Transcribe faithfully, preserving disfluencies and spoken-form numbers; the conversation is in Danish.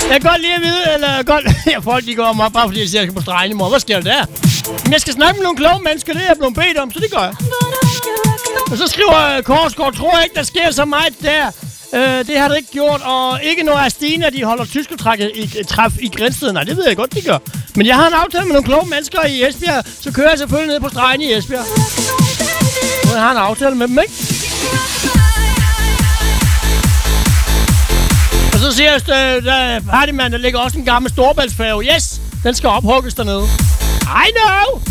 Jeg kan godt lige at vide, eller godt... Ja, folk de går mig, bare fordi jeg siger, at jeg skal på stregen i morgen. Hvad sker der der? Men jeg skal snakke med nogle kloge mennesker, det er jeg blevet bedt om, så det gør jeg. Og så skriver Korsgaard, tror ikke, der sker så meget der. Øh, det har det ikke gjort, og ikke når Astina, de holder tyskertrækket i, træf i Grindsted. Nej, det ved jeg godt, de gør. Men jeg har en aftale med nogle kloge mennesker i Esbjerg, så kører jeg selvfølgelig ned på stregen i Esbjerg. Jeg har en aftale med dem, ikke? Og så siger jeg, der, der, partymand, der ligger også en gammel storbæltsfærge. Yes, den skal ophugges dernede. I know!